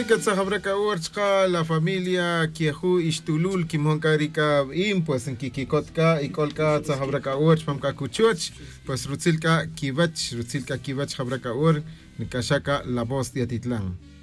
Rutzika tzahabraka urchka, la familia Kiehu Ishtulul Kimhonkarika pues en Kikikotka y Kolka tzahabraka urch pamka kuchuch, pues Rutzilka Kivach habraka ur, Nikashaka la voz de Atitlán.